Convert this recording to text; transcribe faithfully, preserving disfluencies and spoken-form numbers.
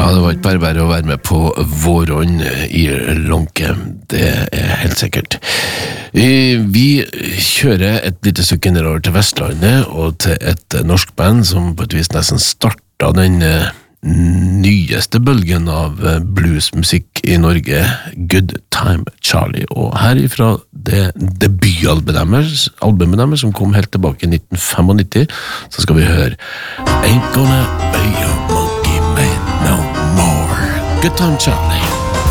Ja, det var ikke bare bare å være med på vårånd i Lonke, det er helt sikkert. Vi kjører et lite stykke nedover til Vestlandet, og til et norsk band som på et vis nesten startet den nyeste bølgen av bluesmusikk i Norge, Good Time Charlie. Og herifra det debutalbumet deres, albumet deres som kom helt tilbake i nitten nittifem, så skal vi høre Ain't Gonna Be Your Monkey Man No More. Good Time Charlie.